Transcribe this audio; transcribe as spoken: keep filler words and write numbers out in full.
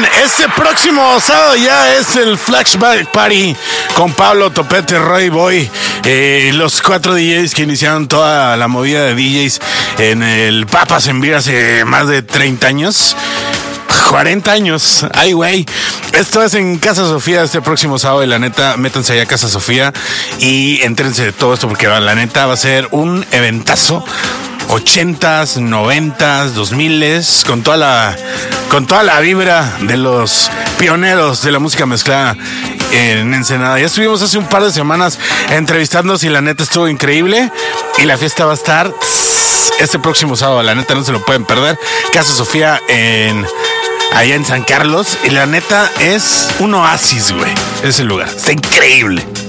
Oigan, este próximo sábado ya es el Flashback Party con Pablo Topete, Roy Boy, eh, los cuatro D Js que iniciaron toda la movida de D Js en el Papas en Beer hace más de treinta años. cuarenta años, ay güey. Esto es en Casa Sofía este próximo sábado y la neta, métanse allá a Casa Sofía y entrénse de todo esto porque la neta va a ser un eventazo. Ochentas, noventas, dos miles, con toda la, con toda la vibra de los pioneros de la música mezclada en Ensenada. Ya estuvimos hace un par de semanas entrevistándonos y la neta estuvo increíble y la fiesta va a estar este próximo sábado. La neta no se lo pueden perder. Casa Sofía en allá en San Carlos y la neta es un oasis, güey. Ese lugar está increíble.